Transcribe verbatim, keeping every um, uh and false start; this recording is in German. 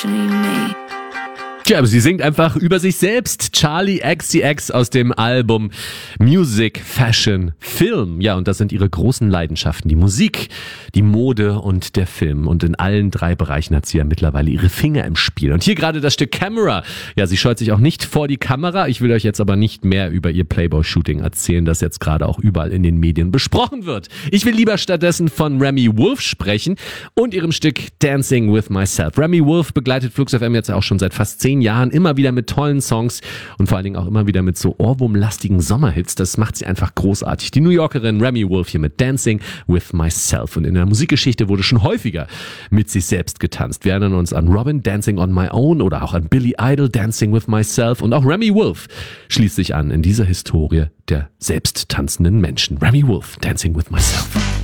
me. Tja, aber sie singt einfach über sich selbst. Charli X C X aus dem Album Music, Fashion, Film. Ja, und das sind ihre großen Leidenschaften. Die Musik, die Mode und der Film. Und in allen drei Bereichen hat sie ja mittlerweile ihre Finger im Spiel. Und hier gerade das Stück Camera. Ja, sie scheut sich auch nicht vor die Kamera. Ich will euch jetzt aber nicht mehr über ihr Playboy-Shooting erzählen, das jetzt gerade auch überall in den Medien besprochen wird. Ich will lieber stattdessen von Remi Wolf sprechen und ihrem Stück Dancing with Myself. Remi Wolf begleitet Flux F M jetzt auch schon seit fast zehn Jahren immer wieder mit tollen Songs und vor allen Dingen auch immer wieder mit so ohrwurmlastigen Sommerhits. Das macht sie einfach großartig. Die New Yorkerin Remi Wolf hier mit Dancing with Myself. Und in der Musikgeschichte wurde schon häufiger mit sich selbst getanzt. Wir erinnern uns an Robin, Dancing on My Own, oder auch an Billy Idol, Dancing with Myself. Und auch Remi Wolf schließt sich an in dieser Historie der selbst tanzenden Menschen. Remi Wolf, Dancing with Myself.